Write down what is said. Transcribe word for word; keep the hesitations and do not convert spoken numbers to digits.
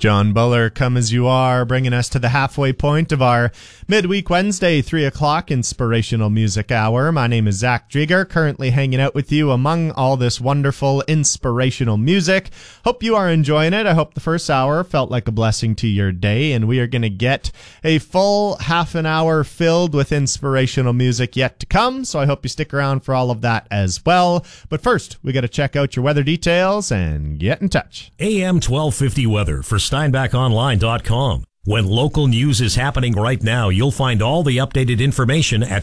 John Buller, Come As You Are, bringing us to the halfway point of our midweek Wednesday, three o'clock Inspirational Music Hour. My name is Zach Drieger, currently hanging out with you among all this wonderful inspirational music. Hope you are enjoying it. I hope the first hour felt like a blessing to your day, and we are going to get a full half an hour filled with inspirational music yet to come, so I hope you stick around for all of that as well. But first, we got to check out your weather details and get in touch. A M twelve fifty weather for Steinbach Online dot com. When local news is happening right now, you'll find all the updated information at